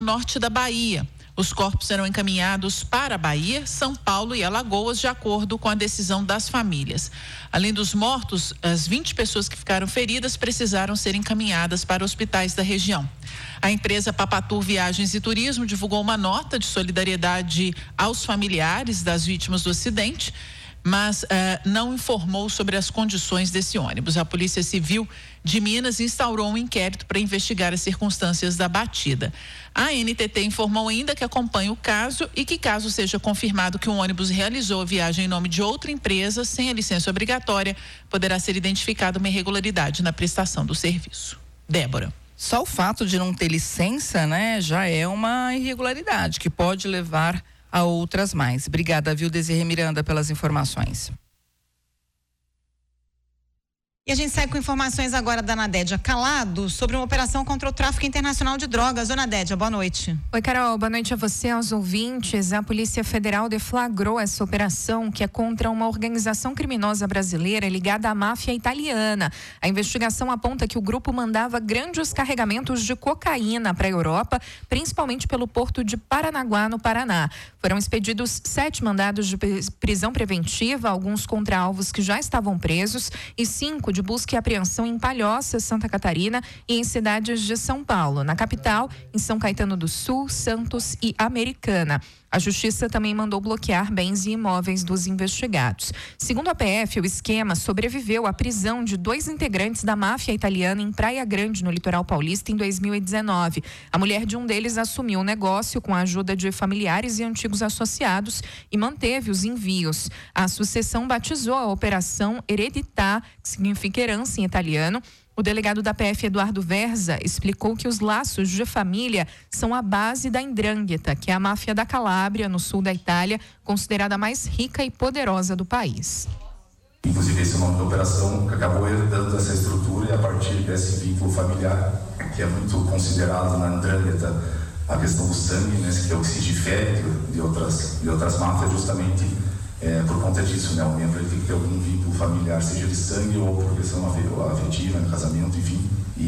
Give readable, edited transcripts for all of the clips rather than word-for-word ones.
norte da Bahia. Os corpos serão encaminhados para a Bahia, São Paulo e Alagoas, de acordo com a decisão das famílias. Além dos mortos, as 20 pessoas que ficaram feridas precisaram ser encaminhadas para hospitais da região. A empresa Papatur Viagens e Turismo divulgou uma nota de solidariedade aos familiares das vítimas do acidente, mas não informou sobre as condições desse ônibus. A Polícia Civil de Minas instaurou um inquérito para investigar as circunstâncias da batida. A NTT informou ainda que acompanha o caso e que, caso seja confirmado que o ônibus realizou a viagem em nome de outra empresa sem a licença obrigatória, poderá ser identificada uma irregularidade na prestação do serviço. Débora. Só o fato de não ter licença, né, já é uma irregularidade que pode levar a outras mais. Obrigada, viu, Desirê Miranda, pelas informações. E a gente segue com informações agora da Nadédia Calado sobre uma operação contra o tráfico internacional de drogas. Ô Nadédia, boa noite. Oi, Carol, boa noite a você, aos ouvintes. A Polícia Federal deflagrou essa operação que é contra uma organização criminosa brasileira ligada à máfia italiana. A investigação aponta que o grupo mandava grandes carregamentos de cocaína para a Europa, principalmente pelo porto de Paranaguá, no Paraná. Foram expedidos 7 mandados de prisão preventiva, alguns contra alvos que já estavam presos, e 5 de busca e apreensão em Palhoça, Santa Catarina, e em cidades de São Paulo, na capital, em São Caetano do Sul, Santos e Americana. A Justiça também mandou bloquear bens e imóveis dos investigados. Segundo a PF, o esquema sobreviveu à prisão de 2 integrantes da máfia italiana em Praia Grande, no litoral paulista, em 2019. A mulher de um deles assumiu o negócio com a ajuda de familiares e antigos associados e manteve os envios. A sucessão batizou a Operação Heredità, que significa herança em italiano. O delegado da PF, Eduardo Verza, explicou que os laços de família são a base da 'Ndrangheta, que é a máfia da Calábria, no sul da Itália, considerada a mais rica e poderosa do país. Inclusive, esse é o nome da operação que acabou herdando essa estrutura, e a partir desse vínculo familiar, que é muito considerado na 'Ndrangheta a questão do sangue, né, que é o que se difere de outras máfias, justamente por conta disso, né? O membro ele tem que ter algum vínculo familiar, seja de sangue ou por questão afetiva, no casamento, enfim.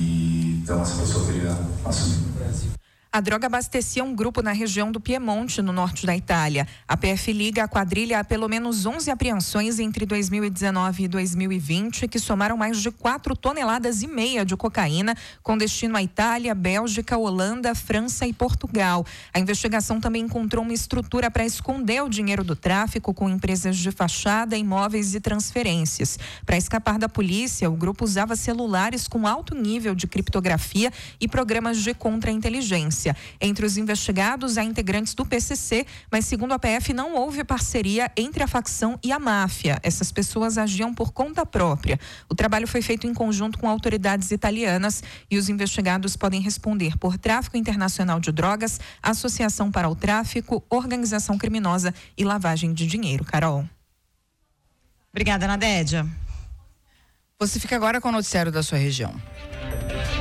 E então essa pessoa teria assumido. A droga abastecia um grupo na região do Piemonte, no norte da Itália. A PF liga a quadrilha a pelo menos 11 apreensões entre 2019 e 2020, que somaram mais de 4,5 toneladas de cocaína, com destino à Itália, Bélgica, Holanda, França e Portugal. A investigação também encontrou uma estrutura para esconder o dinheiro do tráfico com empresas de fachada, imóveis e transferências. Para escapar da polícia, o grupo usava celulares com alto nível de criptografia e programas de contra-inteligência. Entre os investigados, há integrantes do PCC, mas segundo a PF não houve parceria entre a facção e a máfia. Essas pessoas agiam por conta própria. O trabalho foi feito em conjunto com autoridades italianas e os investigados podem responder por tráfico internacional de drogas, associação para o tráfico, organização criminosa e lavagem de dinheiro. Carol. Obrigada, Nadédia. Você fica agora com o noticiário da sua região.